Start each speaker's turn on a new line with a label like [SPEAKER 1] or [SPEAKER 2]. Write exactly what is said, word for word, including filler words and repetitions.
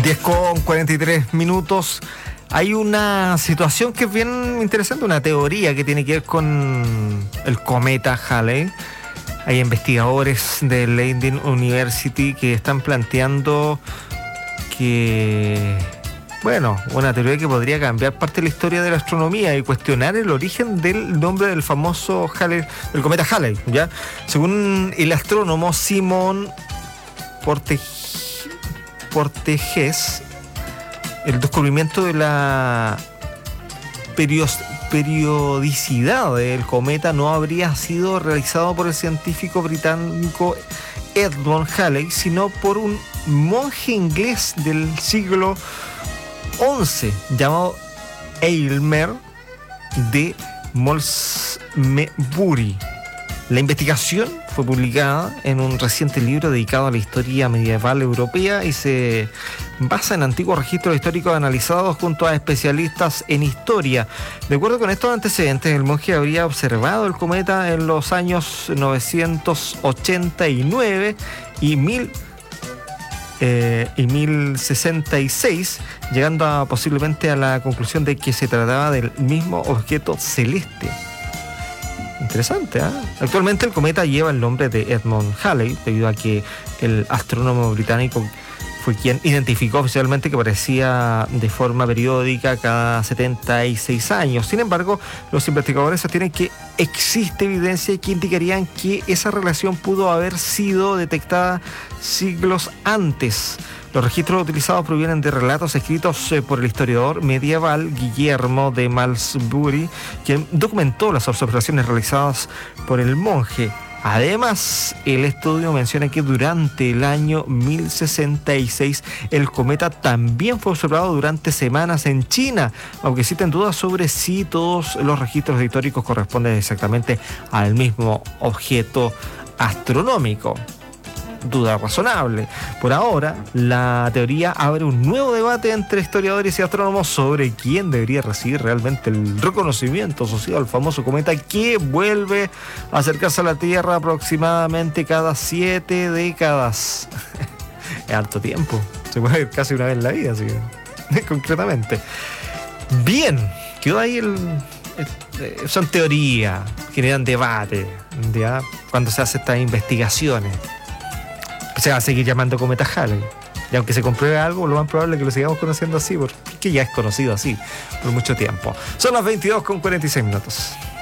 [SPEAKER 1] diez con cuarenta y tres minutos. Hay una situación que es bien interesante, una teoría que tiene que ver con el cometa Halley. Hay investigadores de Leiden University que están planteando que, bueno, una teoría que podría cambiar parte de la historia de la astronomía y cuestionar el origen del nombre del famoso Halley, del cometa Halley, ¿ya? Según el astrónomo Simon Porte, Porteges, el descubrimiento de la perios, periodicidad del cometa no habría sido realizado por el científico británico Edmond Halley, sino por un monje inglés del siglo once llamado Aylmer de Malmesbury. La investigación fue publicada en un reciente libro dedicado a la historia medieval europea y se basa en antiguos registros históricos analizados junto a especialistas en historia. De acuerdo con estos antecedentes, el monje habría observado el cometa en los años novecientos ochenta y nueve y mil Eh, y mil sesenta y seis, llegando a, posiblemente a la conclusión de que se trataba del mismo objeto celeste. Interesante, ¿eh? Actualmente el cometa lleva el nombre de Edmond Halley, debido a que el astrónomo británico fue quien identificó oficialmente que aparecía de forma periódica cada setenta y seis años. Sin embargo, los investigadores sostienen que existe evidencia que indicarían que esa relación pudo haber sido detectada siglos antes. Los registros utilizados provienen de relatos escritos por el historiador medieval Guillermo de Malmesbury, quien documentó las observaciones realizadas por el monje. Además, el estudio menciona que durante el año mil sesenta y seis el cometa también fue observado durante semanas en China, aunque existen dudas sobre si todos los registros históricos corresponden exactamente al mismo objeto astronómico. Duda razonable. Por ahora, la teoría abre un nuevo debate entre historiadores y astrónomos sobre quién debería recibir realmente el reconocimiento asociado al famoso cometa que vuelve a acercarse a la Tierra aproximadamente cada siete décadas. Es harto tiempo. Se puede ver casi una vez en la vida, así que, concretamente. Bien, quedó ahí el... el son teorías, generan debate, ¿ya? Cuando se hacen estas investigaciones. Se va a seguir llamando cometa Halley. Y aunque se compruebe algo, lo más probable es que lo sigamos conociendo así, porque ya es conocido así por mucho tiempo. Son las veintidós con cuarenta y seis minutos.